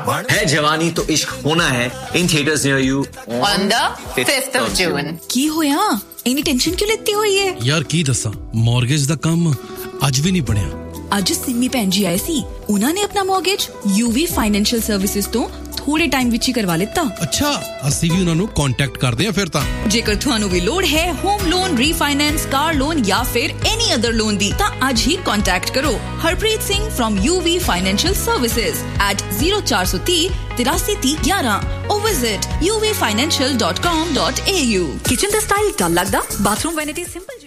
है जवानी तो इश्क होना है in theaters near you on the 5th of June. ਕੀ ਹੋਇਆ ਇੰਨੀ ਟੈਨਸ਼ਨ ਕਿਉਂ ਲੈਤੀ ਹੋਈ ਹੈ ਯਾਰ ਕੀ ਦੱਸਾਂ ਮਾਰਗੇਜ ਦਾ ਕੰਮ ਅੱਜ ਵੀ ਨਹੀਂ ਬਣਿਆ ਅੱਜ ਸਿੰਮੀ ਭੈਣ ਜੀ ਆਏ ਸੀ ਉਹਨਾਂ ਨੇ ਆਪਣਾ ਮਾਰਗੇਜ UV ਫਾਈਨੈਂਸ਼ੀਅਲ ਸਰਵਿਸਿਜ਼ ਤੋਂ ਥੋੜੇ ਟਾਈਮ ਵਿੱਚ ਹੀ ਕਰਵਾ ਲਿੱਤਾ ਅੱਛਾ ਅਸੀਂ ਵੀ ਉਹਨਾਂ ਨੂੰ ਕੰਟੈਕਟ ਕਰਦੇ ਹਾਂ ਫਿਰ ਤਾਂ ਜੇਕਰ ਤੁਹਾਨੂੰ ਵੀ ਲੋੜ ਹੈ home loan refinance car loan ਜਾਂ ਫਿਰ ਐਨੀ ਅਦਰ ਲੋਨ ਦੀ ਤਾਂ ਅੱਜ ਹੀ ਕੰਟੈਕਟ ਕਰੋ Harpreet Singh from UV Financial Services at 0430 8311 or visit uvfinancial.com.au kitchen the style ਡਲ ਲੱਗਦਾ ਬਾਥਰੂਮ ਵੈਨਿਟੀ ਸਿੰਪਲ